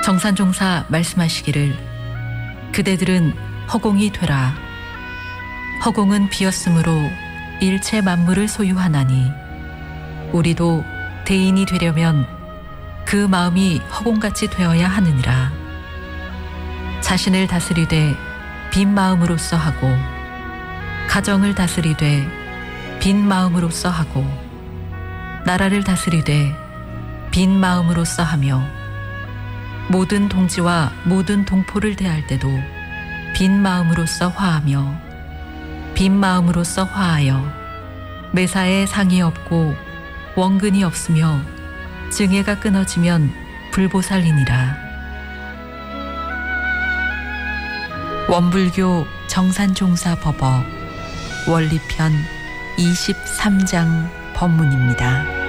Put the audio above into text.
정산종사 말씀하시기를 그대들은 허공이 되라. 허공은 비었으므로 일체 만물을 소유하나니 우리도 대인이 되려면 그 마음이 허공같이 되어야 하느니라. 자신을 다스리되 빈 마음으로써 하고 가정을 다스리되 빈 마음으로써 하고 나라를 다스리되 빈 마음으로써 하며 모든 동지와 모든 동포를 대할 때도 빈 마음으로써 화하며 빈 마음으로써 화하여 매사에 상이 없고 원근이 없으며 증애가 끊어지면 불보살이니라. 원불교 정산종사 법어 원리편 23장 법문입니다.